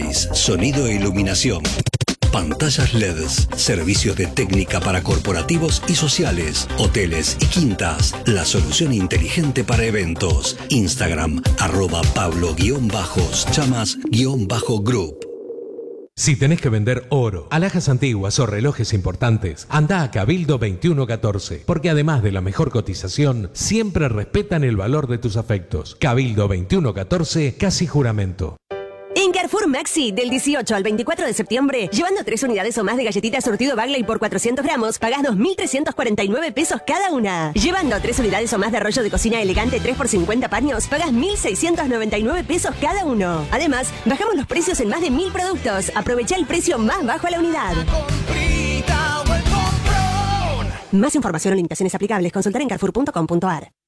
análisis, sonido e iluminación. Pantallas LEDs, servicios de técnica para corporativos y sociales, hoteles y quintas. La solución inteligente para eventos. Instagram, @Pablo_Chamas_Group. Si tenés que vender oro, alhajas antiguas o relojes importantes, anda a Cabildo 2114, porque además de la mejor cotización, siempre respetan el valor de tus afectos. Cabildo 2114, casi juramento. En Carrefour Maxi, del 18 al 24 de septiembre, llevando 3 unidades o más de galletitas surtido Bagley por 400 gramos, pagás 2.349 pesos cada una. Llevando 3 unidades o más de rollo de cocina elegante 3 por 50 paños, pagás 1.699 pesos cada uno. Además, bajamos los precios en más de 1.000 productos. Aprovecha el precio más bajo a la unidad. Más información o limitaciones aplicables, consultar en carrefour.com.ar.